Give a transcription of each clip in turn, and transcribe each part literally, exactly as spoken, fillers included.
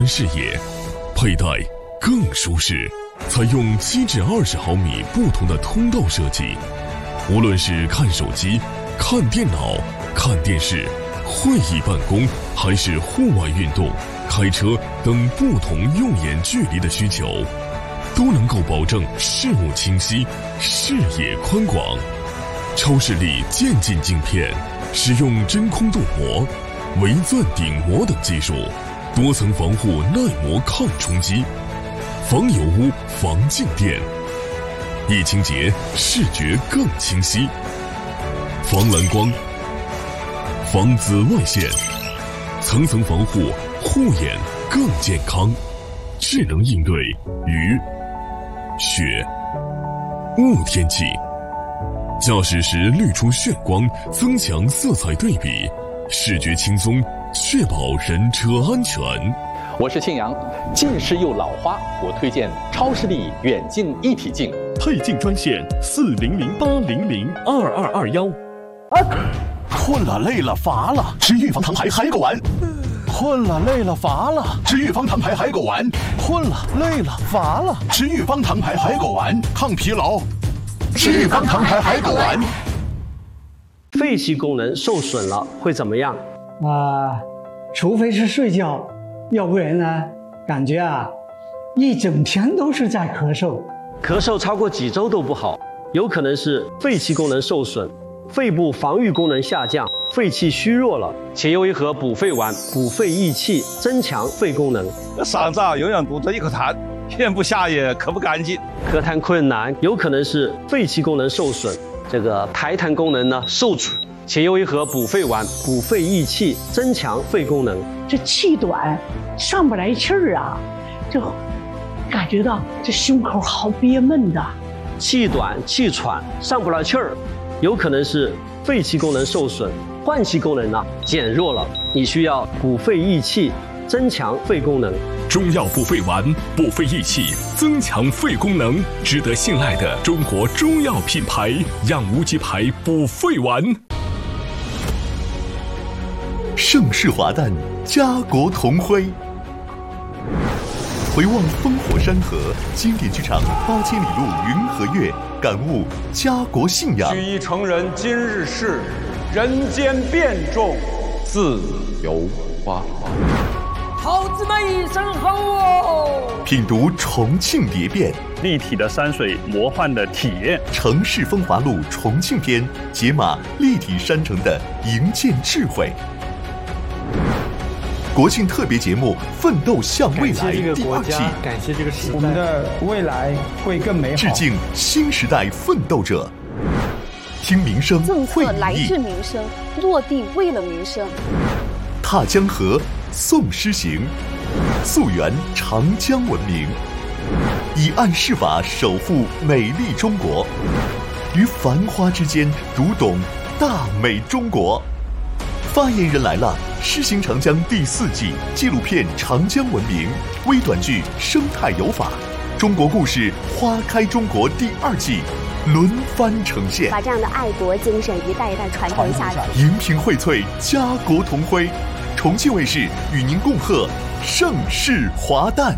视野，佩戴更舒适。采用七至二十毫米不同的通道设计，无论是看手机、看电脑、看电视、会议办公，还是户外运动、开车等不同用眼距离的需求，都能够保证视物清晰、视野宽广。超视力渐进镜片使用真空镀膜、微钻顶膜等技术，多层防护耐磨抗冲击，防油污、防静电，一清洁视觉更清晰，防蓝光、防紫外线，层层防护，护眼更健康，智能应对雨、雪、雾天气。驾驶时滤出眩光，增强色彩对比，视觉轻松，确保人车安全。 我是庆阳，近视又老花，我推荐超视力远近一体镜。 配镜专线四零零八零零二二二幺。 困了累了乏了，吃预防糖牌海狗丸。困了累了乏了，吃预防糖牌海狗丸。困了累了乏了，吃预防糖牌海狗丸，抗疲劳。吃预防糖牌海狗丸。 肺气功能受损了会怎么样？ 啊、呃，除非是睡觉，要不然呢，感觉啊，一整天都是在咳嗽。 咳嗽超过几周都不好，有可能是肺气功能受损，肺部防御功能下降，肺气虚弱了。且用一盒补肺丸，补肺益气，增强肺功能。 嗓子啊，永远堵着一口痰，咽不下也咳不干净。 咳痰困难，有可能是肺气功能受损，这个排痰功能呢受阻。且用一盒补肺丸，补肺益气，增强肺功能。 这气短，上不来气儿啊，就感觉到这胸口好憋闷的。 气短、气喘、上不来气儿，有可能是肺气功能受损，换气功能呢减弱了。你需要补肺益气，增强肺功能。 中药补肺丸，补肺益气，增强肺功能，值得信赖的中国中药品牌养无极牌补肺丸。 盛世华诞，家国同辉。回望烽火山河，经典剧场八千里路云和月，感悟家国信仰。 举一成人今日事，人间变众自有花。 猴子们一声吼哦！ 品读重庆蝶变， 立体的山水，魔幻的体验。 城市风华录重庆篇，解码立体山城的营建智慧。国庆特别节目《奋斗向未来》第二季， 感谢这个时代，我们的未来会更美好。 致敬新时代奋斗者，听民生， 政策来自民生，落地为了民生。 踏江河，诵诗行，溯源长江文明，以案释法守护美丽中国，于繁花之间读懂大美中国。发言人来了，诗行长江第四季纪录片《长江文明》，微短剧《生态有法》，中国故事《花开中国》第二季轮番呈现， 把这样的爱国精神一代一代传承下去。 荧屏荟萃，家国同辉。重庆卫视与您共贺盛世华诞。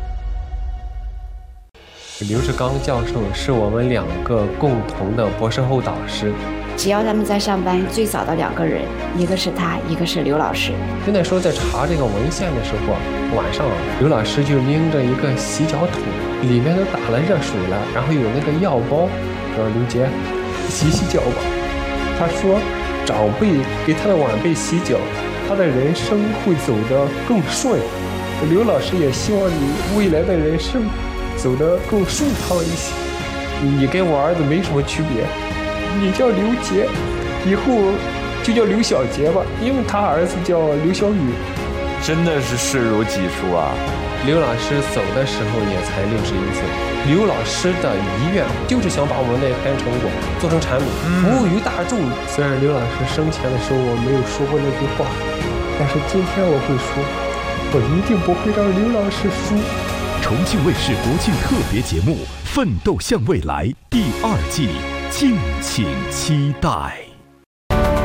刘志刚教授是我们两个共同的博士后导师。 只要他们在上班，最早的两个人，一个是他，一个是刘老师。 就那时候在查这个文献的时候，晚上啊，刘老师就拎着一个洗脚桶，里面都打了热水了，然后有那个药包，说刘杰，洗洗脚吧。他说，长辈给他的晚辈洗脚，他的人生会走得更顺。刘老师也希望你未来的人生走得更顺畅一些。你跟我儿子没什么区别。你叫刘杰，以后就叫刘小杰吧，因为他儿子叫刘小雨。 真的是视如己出啊！ 刘老师走的时候也才六十一岁。刘老师的遗愿就是想把我们那篇成果做成产品，服务于大众。虽然刘老师生前的时候我没有说过那句话，但是今天我会说，我一定不会让刘老师输。 重庆卫视国庆特别节目《奋斗向未来》第二季。敬请期待。